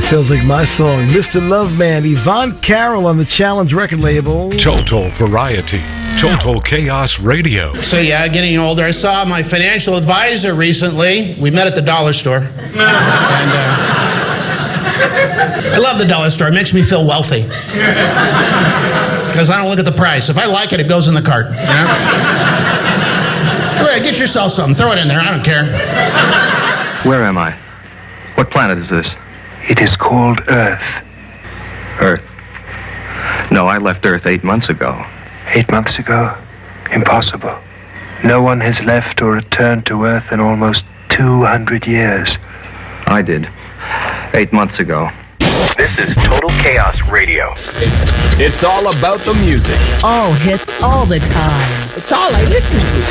Sounds like my song. Mr. Loveman, Yvonne Carroll on the Challenge record label. Total variety. Total Chaos Radio. So yeah, getting older. I saw my financial advisor recently. We met at the dollar store. And I love the dollar store. It makes me feel wealthy. Because I don't look at the price. If I like it, it goes in the cart. You know? Go ahead, get yourself something. Throw it in there. I don't care. Where am I? What planet is this? It is called Earth. Earth. No, I left Earth 8 months ago. 8 months ago? Impossible. No one has left or returned to Earth in almost 200 years. I did. 8 months ago. This is Total Chaos Radio. It's all about the music. All hits all the time. It's all I listen to.